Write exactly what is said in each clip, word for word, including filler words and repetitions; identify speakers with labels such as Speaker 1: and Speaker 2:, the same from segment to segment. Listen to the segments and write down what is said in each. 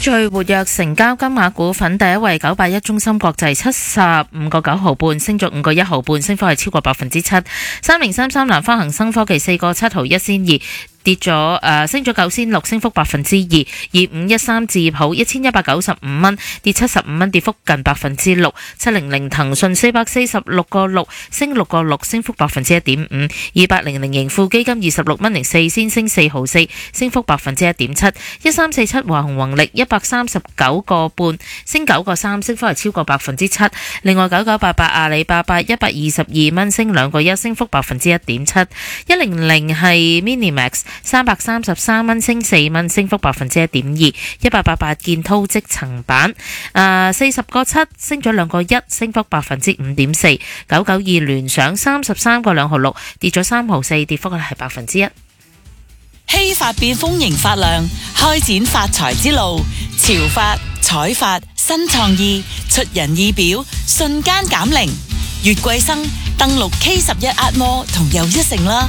Speaker 1: 最活躍成交金額股份第一位九八一中芯國際七十五個九毫半，升咗五個一毫半，升幅係超過百分之七。三零三三南方恒生科技四個七毫一仙二。跌咗誒、呃，升咗九仙六，升幅百分之二。二五一三智普一千一百九十五蚊，跌七十五蚊，跌幅近百分之六。七零零騰訊四百四十六個六，升六個六，升幅百分之一點五。二八零零盈富基金二十六蚊零四仙，升四毫四，升幅百分之一點七。一三四七華虹宏力一百三十九個半，升九個三，升幅係超過百分之七。另外九九八八阿里巴巴一百二十二蚊，升兩個一，升幅百分之一點七。一零零係 Minimax。三百三十三蚊，升四蚊，升幅百分之一點二。一八八八建滔積層板，誒四十個七，升咗兩個一，升幅百分之五點四。九九二聯想三十三個兩毫六，跌咗三毫四，跌幅係百分之一。
Speaker 2: 希法變豐盈發亮，開展發財之路。潮發、彩發、新創意，出人意表，瞬間減齡。月桂生登錄 K 十一壓摩同又一城啦。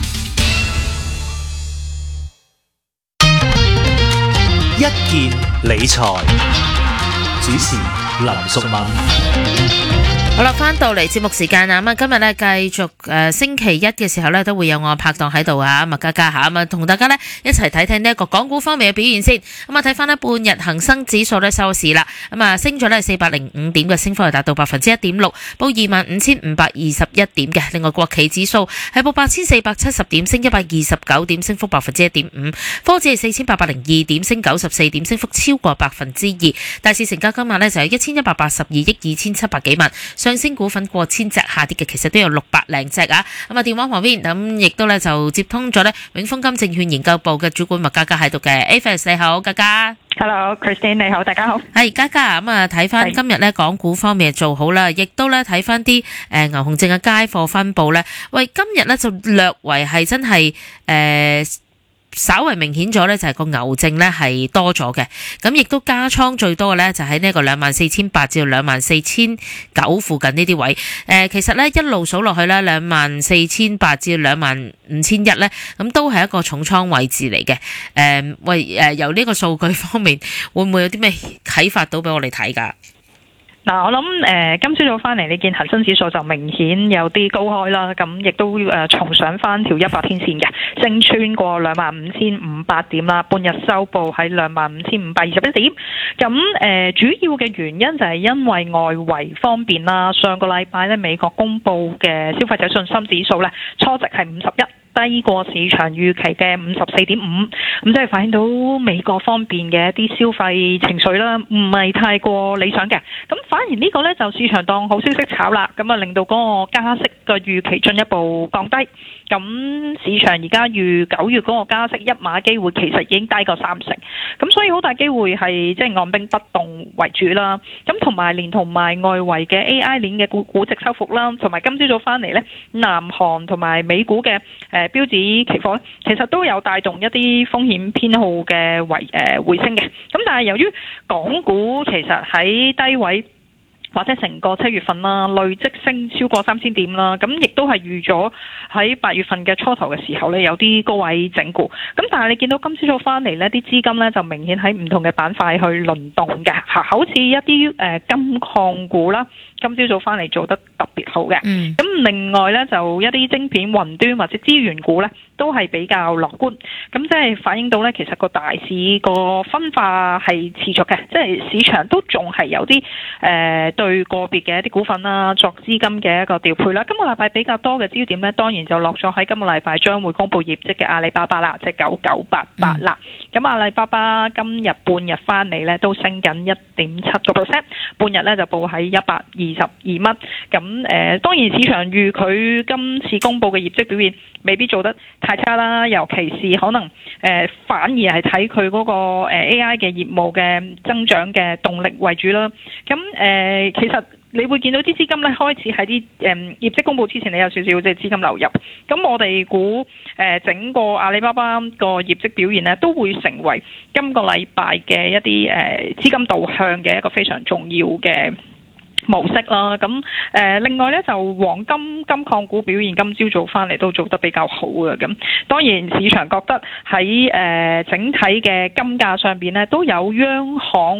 Speaker 3: 一件理財主持林淑敏。
Speaker 1: 好啦，翻到嚟節目時間啊，咁啊今日咧繼續誒、呃、星期一嘅時候咧都會有我拍檔喺度啊，麥嘉嘉吓，咁啊同大家咧一齊睇睇呢一個港股方面嘅表現先。咁啊睇翻呢半日恒生指數咧收市啦，咁啊升咗咧四百零五點嘅升幅係達到百分之一點六，報二萬五千五百二十一點嘅。另外國企指數係報八千四百七十點，升一百二十九點，升幅百分之一點五。科指係四千八百零二點，升九十四點，升幅超過百分之二。大市成交金額咧就係一千一百八十二億二千七百幾萬。上升股份過千隻，下跌嘅其實都有六百零隻啊！咁啊電話旁邊咁亦都咧就接通咗咧永豐金證券研究部嘅主管麥嘉嘉喺度嘅。Avis 你好，嘉嘉。
Speaker 4: Hello，Christine 你好，大家好。
Speaker 1: 係嘉嘉咁啊，睇翻今日咧港股方面做好啦，亦都咧睇翻啲誒牛熊證嘅街貨分佈咧。喂，今日咧就略為係真係誒。呃稍為明顯咗呢，就係個牛證呢係多咗嘅，咁亦都加倉最多嘅呢，就喺呢個兩萬四千八至到兩萬四千九附近呢啲位。誒、呃，其實呢，一路數落去呢，兩萬四千八至兩萬五千一呢，咁都係一個重倉位置嚟嘅。誒、呃，喂，誒、呃，由呢個數據方面，會唔會有啲咩啟發到俾我哋睇㗎？
Speaker 4: 嗱，我諗誒、呃，今朝早翻嚟，你見恒生指數就明顯有啲高開啦，咁亦都誒、呃、重上翻條一百天線嘅，升穿過兩萬五千五百點啦，半日收報喺兩萬五千五百二十一點。咁誒、呃，主要嘅原因就係因為外圍方面啦，上個禮拜咧美國公布嘅消費者信心指數咧，初值係五十一。低過市場預期嘅五十四點五，咁即係反映到美國方面嘅一啲消費情緒啦，唔係太過理想嘅。咁反而呢個呢，就市場當好消息炒啦，咁啊令到嗰個加息嘅預期進一步降低。咁市場而家預九月嗰個加息一碼機會其實已經低過三成，咁所以好大機會係即係按兵不動為主啦。咁同埋連同埋外圍嘅 A I 鏈嘅估估值收復啦，同埋今朝早翻嚟呢，南韓同埋美股嘅誒、呃、標指期貨咧，其實都有帶動一啲風險偏好嘅回誒、呃、回升嘅。咁但係由於港股其實喺低位，或者成個七月份啦，累積升超過三千點啦，咁亦都係預咗喺八月份嘅初頭嘅時候呢，有啲高位整固。咁但係你見到今朝早翻嚟呢啲資金呢，就明顯喺唔同嘅板塊去輪動嘅，好似一啲誒、呃、金礦股啦，今朝早翻嚟做得特別好嘅。咁、嗯、另外呢，就一啲晶片、雲端或者資源股呢，都係比較樂觀。咁即係反映到呢，其實個大市個分化係持續嘅，即係市場都仲係有啲誒。呃對個別嘅一啲股份啦，作資金嘅一個調配啦。今個禮拜比較多嘅焦點呢，當然就落咗喺今個禮拜將會公布業績嘅阿里巴巴啦，即係九九八八啦。咁、嗯、阿里巴巴今日半日翻嚟呢，都升緊一點七個 percent， 半日呢就報喺一百二十二蚊。咁誒、呃，當然市場預佢今次公布嘅業績表現未必做得太差啦，尤其是可能誒、呃、反而係睇佢嗰個 A I 嘅業務嘅增長嘅動力為主啦。咁誒。呃其實你會見到啲資金咧開始喺啲誒業績公佈之前，你有少少即係資金流入。咁我哋估誒整個阿里巴巴個業績表現咧，都會成為今個禮拜嘅一啲誒、呃、資金導向嘅一個非常重要嘅模式啦。咁誒、呃、另外咧就黃金金礦股表現今朝早翻嚟都做得比較好嘅。咁當然市場覺得喺誒、呃、整體嘅金價上邊咧都有央行